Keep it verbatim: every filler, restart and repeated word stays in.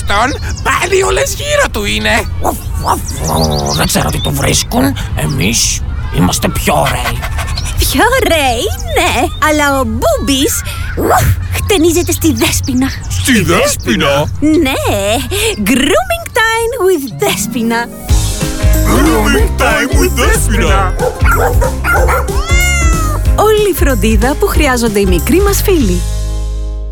τουλάχιστον πάλι όλες γύρω του είναι. Δεν ξέρω τι του βρίσκουν. Εμείς είμαστε πιο ωραίοι. Πιο ωραίοι, ναι. Αλλά ο Μπούμπης χτενίζεται στη Δέσποινα. Στη Δέσποινα? Ναι. Grooming time with Δέσποινα. Grooming time with Δέσποινα. Όλη η φροντίδα που χρειάζονται οι μικροί μας φίλοι.